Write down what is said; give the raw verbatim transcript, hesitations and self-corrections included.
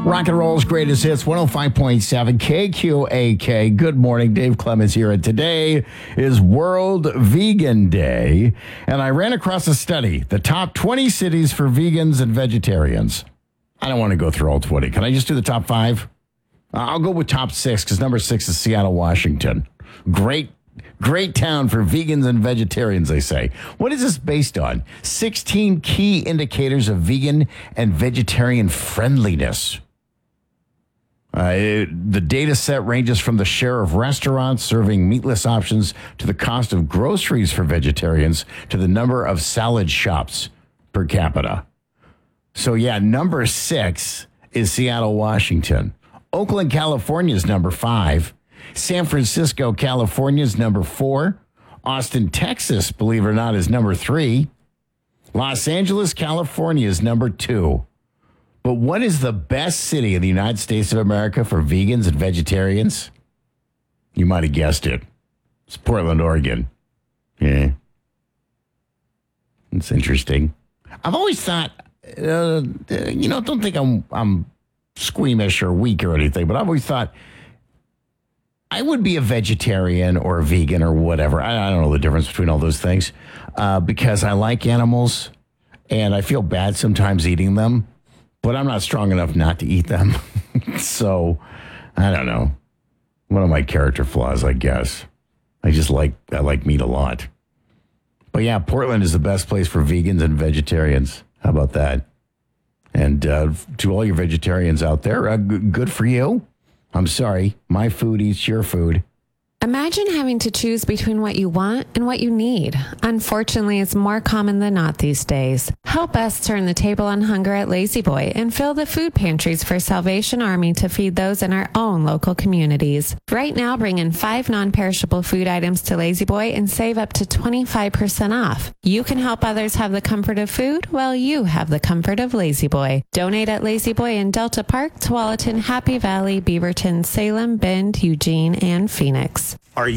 Rock and roll's greatest hits, one oh five point seven K Q A K. Good morning, Dave Clemens here. And today is World Vegan Day. And I ran across a study, the top twenty cities for vegans and vegetarians. I don't want to go through all twenty. Can I just do the top five? I'll go with top six because number six is Seattle, Washington. Great, great town for vegans and vegetarians, they say. What is this based on? sixteen key indicators of vegan and vegetarian friendliness. Uh, it, the data set ranges from the share of restaurants serving meatless options to the cost of groceries for vegetarians to the number of salad shops per capita. So, yeah, number six is Seattle, Washington. Oakland, California is number five. San Francisco, California is number four. Austin, Texas, believe it or not, is number three. Los Angeles, California is number two. But what is the best city in the United States of America for vegans and vegetarians? You might have guessed it. It's Portland, Oregon. Yeah. It's interesting. I've always thought, uh, you know, don't think I'm I'm squeamish or weak or anything, but I've always thought I would be a vegetarian or a vegan or whatever. I, I don't know the difference between all those things uh, because I like animals and I feel bad sometimes eating them. But I'm not strong enough not to eat them. So, I don't know. One of my character flaws, I guess. I just like I like meat a lot. But yeah, Portland is the best place for vegans and vegetarians. How about that? And uh, to all your vegetarians out there, uh, g- good for you. I'm sorry. My food eats your food. Imagine having to choose between what you want and what you need. Unfortunately, it's more common than not these days. Help us turn the table on hunger at Lazy Boy and fill the food pantries for Salvation Army to feed those in our own local communities. Right now, bring in five non-perishable food items to Lazy Boy and save up to twenty-five percent off. You can help others have the comfort of food while you have the comfort of Lazy Boy. Donate at Lazy Boy in Delta Park, Tualatin, Happy Valley, Beaverton, Salem, Bend, Eugene, and Phoenix.